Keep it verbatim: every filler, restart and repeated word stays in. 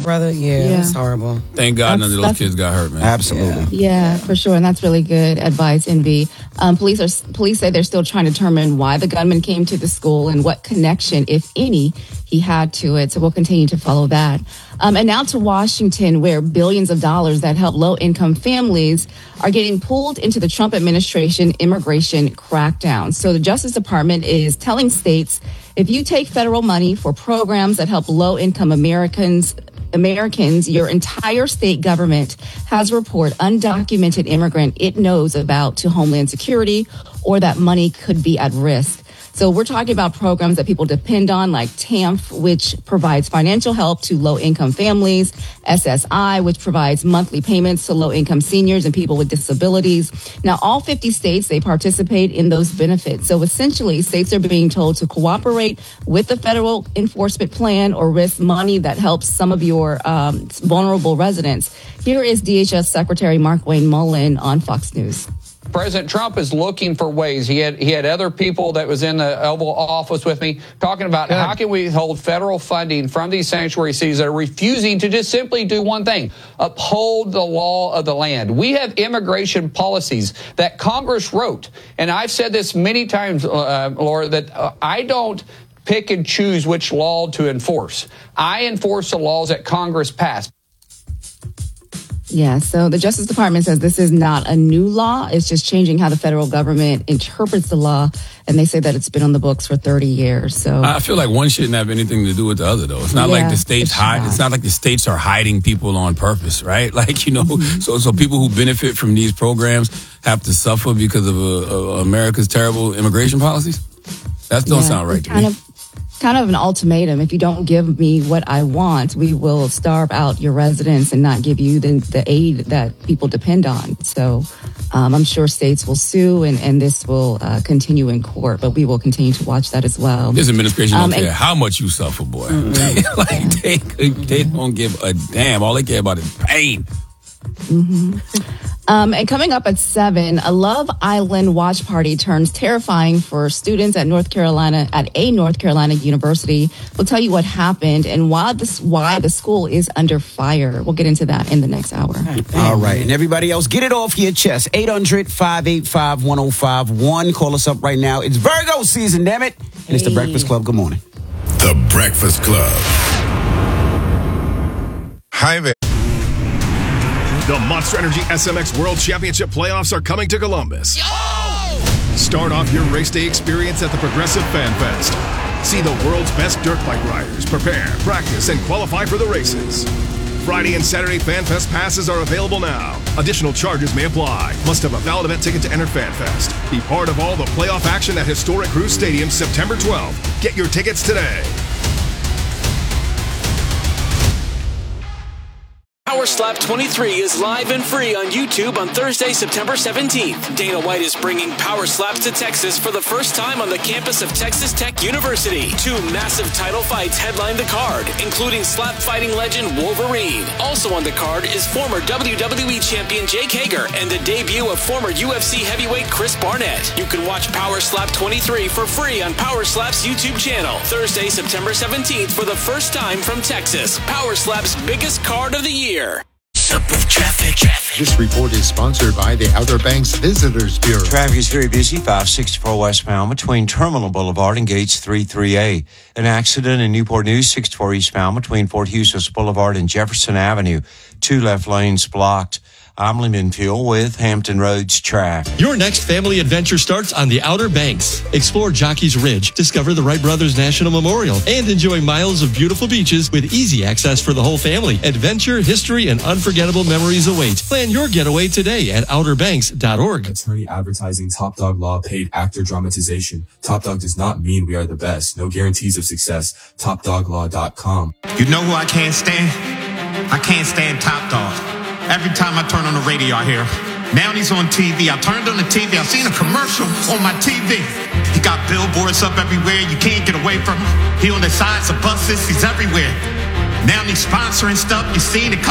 brother. Yeah, Yeah. it's horrible. Thank God That's- none of those that's- kids got hurt, man. Absolutely. Yeah, for sure, and that's really good advice, Envy. Um, police are police say they're still trying to determine why the gunman came to the school and what connection, if any, he had to it. So we'll continue to follow that. Um, and now to Washington, where billions of dollars that help low-income families are getting pulled into the Trump administration immigration crackdown. So the Justice Department is telling states, if you take federal money for programs that help low-income Americans Americans, your entire state government has report undocumented immigrant it knows about to Homeland Security, or that money could be at risk. So we're talking about programs that people depend on, like T A M F, which provides financial help to low-income families, S S I, which provides monthly payments to low-income seniors and people with disabilities. Now, all fifty states, they participate in those benefits. So essentially, states are being told to cooperate with the federal enforcement plan or risk money that helps some of your um, vulnerable residents. Here is D H S Secretary Markwayne Mullin on Fox News. President Trump is looking for ways. He had he had other people that was in the Oval Office with me talking about Good. How can we hold federal funding from these sanctuary cities that are refusing to just simply do one thing, uphold the law of the land. We have immigration policies that Congress wrote, and I've said this many times, uh, Laura, that uh, I don't pick and choose which law to enforce. I enforce the laws that Congress passed. Yeah, so the Justice Department says this is not a new law. It's just changing how the federal government interprets the law. And they say that it's been on the books for thirty years. So I feel like one shouldn't have anything to do with the other, though. It's not Yeah, like the states it should hide. not. It's not like the states are hiding people on purpose, right? Like, you know, Mm-hmm. so so people who benefit from these programs have to suffer because of uh, uh, America's terrible immigration policies. That don't Yeah, sound right it's to kind me. of kind of an ultimatum. If you don't give me what I want, we will starve out your residents and not give you the, the aid that people depend on. So um, I'm sure states will sue, and, and this will uh, continue in court, but we will continue to watch that as well. This administration Um, don't care and- how much you suffer, boy. Mm-hmm. like they they don't give a damn. All they care about is pain. Um, and coming up at seven, a Love Island watch party turns terrifying for students at North Carolina, at a North Carolina university. We'll tell you what happened and why this, why the school is under fire. We'll get into that in the next hour. All right. And everybody else, get it off your chest. eight hundred, five eight five, one oh five one. Call us up right now. It's Virgo season, damn it. And it's the Hey. Breakfast Club. Good morning. The Breakfast Club. Hi there. The Monster Energy S M X World Championship playoffs are coming to Columbus. Start off your race day experience at the Progressive Fan Fest. See the world's best dirt bike riders prepare, practice, and qualify for the races. Friday and Saturday Fan Fest passes are available now. Additional charges may apply. Must have a valid event ticket to enter Fan Fest. Be part of all the playoff action at historic Cruz Stadium September twelfth. Get your tickets today. Power Slap twenty-three is live and free on YouTube on Thursday, September seventeenth. Dana White is bringing Power Slaps to Texas for the first time on the campus of Texas Tech University. Two massive title fights headline the card, including slap fighting legend Wolverine. Also on the card is former W W E champion Jake Hager and the debut of former U F C heavyweight Chris Barnett. You can watch Power Slap twenty-three for free on Power Slap's YouTube channel. Thursday, September seventeenth for the first time from Texas. Power Slap's biggest card of the year. Traffic. Traffic. This report is sponsored by the Outer Banks Visitors Bureau. Traffic is very busy, five sixty-four westbound between Terminal Boulevard and Gates thirty-three A. An accident in Newport News, sixty-four eastbound between Fort Hughes Boulevard and Jefferson Avenue. Two left lanes blocked. I'm Lee Minfield with Hampton Roads Traffic. Your next family adventure starts on the Outer Banks. Explore Jockey's Ridge, discover the Wright Brothers National Memorial, and enjoy miles of beautiful beaches with easy access for the whole family. Adventure, history, and unforgettable memories await. Plan your getaway today at outer banks dot org. Attorney advertising Top Dog Law paid actor dramatization. Top Dog does not mean we are the best. No guarantees of success. top dog law dot com. You know who I can't stand? I can't stand Top Dog. Every time I turn on the radio, I hear, now he's on T V. I turned on the T V. I seen a commercial on my T V. He got billboards up everywhere. You can't get away from him. He on the sides of buses. He's everywhere. Now he's sponsoring stuff. You seen it.